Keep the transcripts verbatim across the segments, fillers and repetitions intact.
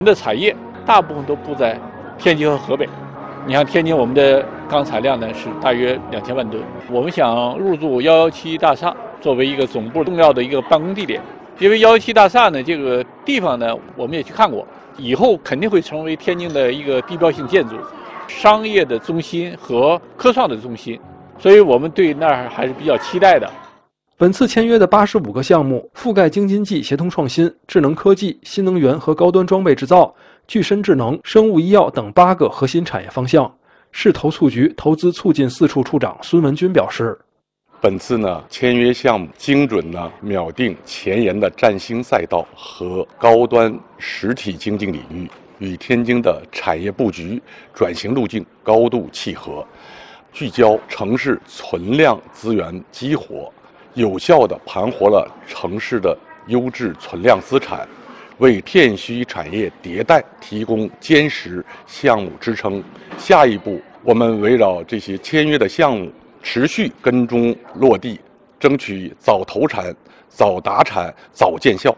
我们的产业大部分都布在天津和河北。你像天津，我们的钢产量呢是大约两千万吨。我们想入驻一一七大厦，作为一个总部重要的一个办公地点。因为一一七大厦呢，这个地方呢，我们也去看过，以后肯定会成为天津的一个地标性建筑、商业的中心和科创的中心，所以我们对那儿还是比较期待的。 本次签约的八十五个项目，覆盖京津冀协同创新、智能科技、新能源和高端装备制造、具身智能、生物医药等八个核心产业方向。市投促局投资促进四处处长孙文军表示， 本次呢签约项目精准呢秒定前沿的占星赛道和高端实体经济领域，与天津的产业布局转型路径高度契合，聚焦城市存量资源激活，有效地盘活了城市的优质存量资产，为电需产业迭代提供坚实项目支撑。下一步，我们围绕这些签约的项目，持续跟踪落地，争取早投产、早达产、早见效。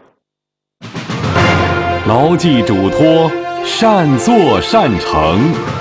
牢记嘱托，善作善成。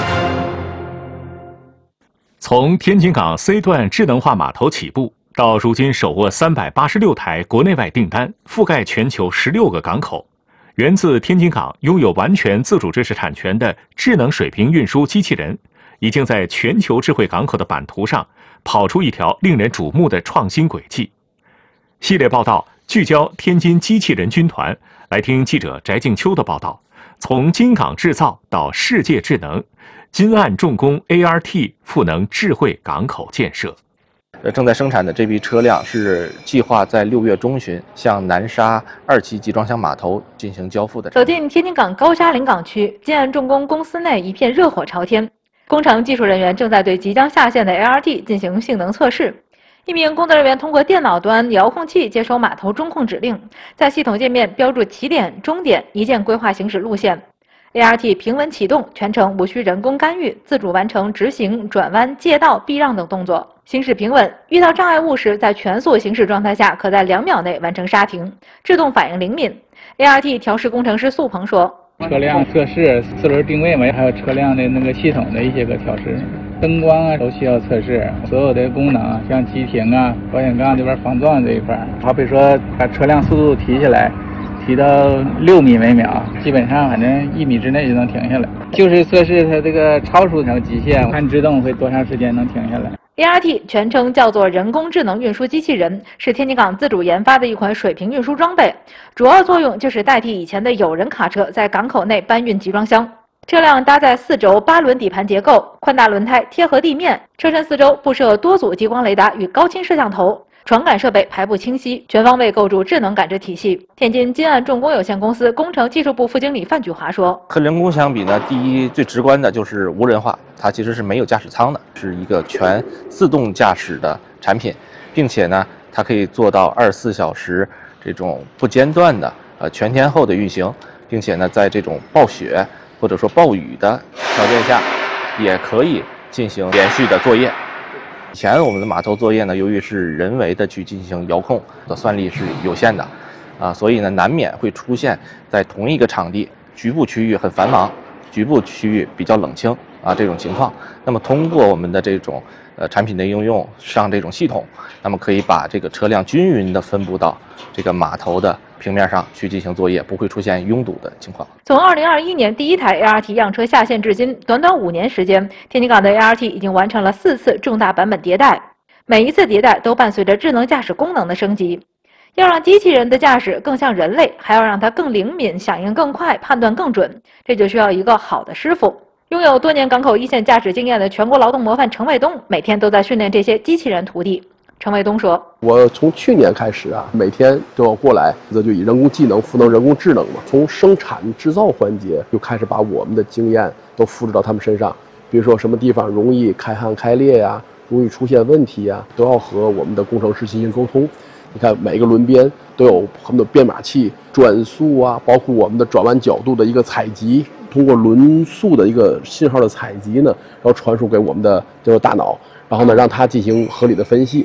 从天津港 C 段智能化码头起步，到如今手握三百八十六台国内外订单，覆盖全球十六个港口。源自天津港拥有完全自主知识产权的智能水平运输机器人，已经在全球智慧港口的版图上跑出一条令人瞩目的创新轨迹。系列报道聚焦天津机器人军团，来听记者翟静秋的报道。从京港制造到世界智能，金岸重工 A R T 赋能智慧港口建设。 正在生产的这批车辆是计划在六月中旬向南沙二期集装箱码头进行交付的。 走进天津港高沙临港区，金岸重工公司内一片热火朝天，工程技术人员正在对即将下线的 A R T 进行性能测试。一名工作人员通过电脑端遥控器接收码头中控指令，在系统界面标注起点、终点，一键规划行驶路线。A R T 平稳启动，全程无需人工干预，自主完成直行、转弯、借道、避让等动作。行驶平稳，遇到障碍物时，在全速行驶状态下，可在两秒内完成刹停，制动反应灵敏。A R T 调试工程师苏鹏说：“ 车辆测试、四轮定位嘛，还有车辆的那个系统的一些个调试，灯光啊都需要测试。所有的功能，像急停啊、保险杠这边防撞这一块，好比说把车辆速度提起来。”提到六米每秒，基本上反正一米之内就能停下来。就是测试它这个超出条极限，看制动会多长时间能停下来。 A R T 全称叫做人工智能运输机器人，是天津港自主研发的一款水平运输装备，主要作用就是代替以前的有人卡车在港口内搬运集装箱。车辆搭载四轴八轮底盘结构，宽大轮胎贴合地面，车身四周布设多组激光雷达与高清摄像头。传感设备排布清晰，全方位构筑智能感知体系。天津金岸重工有限公司工程技术部副经理范举华说：“ 和人工相比呢，第一最直观的就是无人化，它其实是没有驾驶舱的，是一个全自动驾驶的产品，并且呢，它可以做到二十四小时这种不间断的呃全天候的运行，并且呢，在这种暴雪或者说暴雨的条件下，也可以进行连续的作业。”以前我们的码头作业呢，由于是人为的去进行遥控的算力是有限的，啊，所以呢难免会出现在同一个场地局部区域很繁忙，局部区域比较冷清啊这种情况。那么通过我们的这种呃产品的应用上这种系统，那么可以把这个车辆均匀的分布到这个码头的平面上去进行作业，不会出现拥堵的情况。 从二零二一年第一台 A R T 样车下线至今，短短五年时间，天津港的 A R T 已经完成了四次重大版本迭代，每一次迭代都伴随着智能驾驶功能的升级。要让机器人的驾驶更像人类，还要让它更灵敏、响应更快、判断更准，这就需要一个好的师傅。拥有多年港口一线驾驶经验的全国劳动模范程卫东，每天都在训练这些机器人徒弟。程卫东说：“ 我从去年开始啊，每天都要过来，这就以人工技能赋能人工智能嘛。从生产制造环节就开始把我们的经验都复制到他们身上。比如说什么地方容易开焊开裂呀、啊，容易出现问题呀、啊，都要和我们的工程师进行沟通。你看每个轮边都有很多编码器、转速啊，包括我们的转弯角度的一个采集，通过轮速的一个信号的采集呢，然后传输给我们的这个大脑，然后呢让它进行合理的分析。”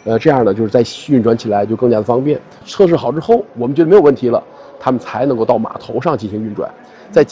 呃，这样呢，就是在运转起来就更加的方便。测试好之后，我们觉得没有问题了，他们才能够到码头上进行运转。